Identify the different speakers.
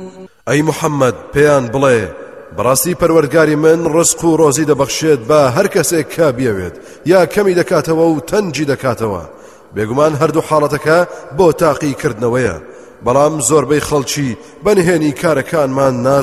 Speaker 1: ئەی محەممەد پێیان بڵێ بەڕاستی پەروەردگاری من ڕزق و ڕۆزی دەبەخشێت بە هەر کەسێک کە بیەوێت یا کەمی دەکاتەوە و تەنجی دەکاتەوە بێگومان هەردوو حاڵەتەکە بۆ تاقیکردنەوەیە بەڵام زۆربەی خەڵکی بەنهێنی کارەکانمان